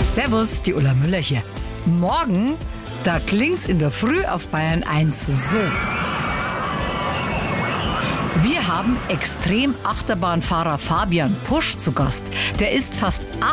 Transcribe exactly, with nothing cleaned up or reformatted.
Servus, die Ulla Müller hier. Morgen, da klingt's in der Früh auf Bayern eins so. Wir haben Extrem-Achterbahnfahrer Fabian Pusch zu Gast. Der ist fast